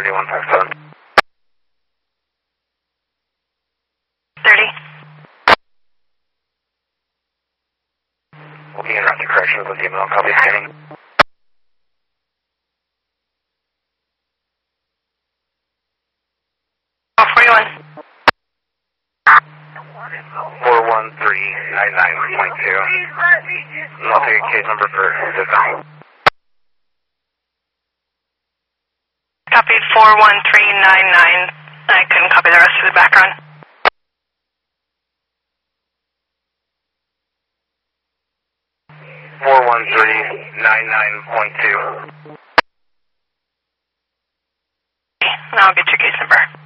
3157. 30. We'll be interrupting corrections with email copy scanning. Oh, 41. 41399.2. I'll take a case number for this now. Copied 41399. I couldn't copy the rest of the background. Four one three nine nine point two. I'll get your case number.